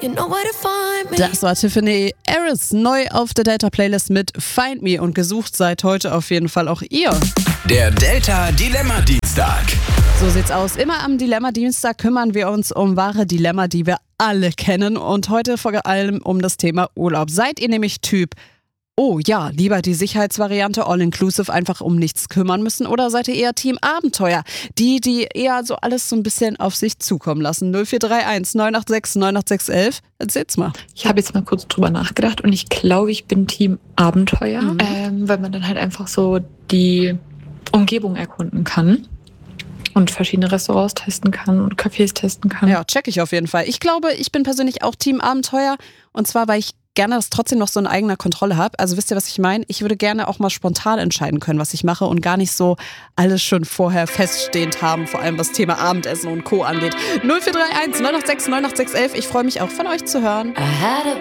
You know where to find me. Das war Tiffany Harris, neu auf der Delta-Playlist mit Find Me und gesucht seid heute auf jeden Fall auch ihr. Der Delta-Dilemma-Dienstag. So sieht's aus. Immer am Dilemma-Dienstag kümmern wir uns um wahre Dilemma, die wir alle kennen und heute vor allem um das Thema Urlaub. Seid ihr nämlich Typ, oh ja, lieber die Sicherheitsvariante All-Inclusive, einfach um nichts kümmern müssen, oder seid ihr eher Team Abenteuer, die eher so alles so ein bisschen auf sich zukommen lassen? 0431 986 98611, erzähl's mal. Ich habe jetzt mal kurz drüber nachgedacht und ich glaube, ich bin Team Abenteuer, weil man dann halt einfach so die Umgebung erkunden kann und verschiedene Restaurants testen kann und Cafés testen kann. Ja, check ich auf jeden Fall. Ich glaube, ich bin persönlich auch Team Abenteuer und zwar, weil ich gerne das trotzdem noch so in eigener Kontrolle habe. Also wisst ihr, was ich meine? Ich würde gerne auch mal spontan entscheiden können, was ich mache und gar nicht so alles schon vorher feststehend haben, vor allem was Thema Abendessen und Co. angeht. 0431 986 98611. Ich freue mich auch von euch zu hören. I had a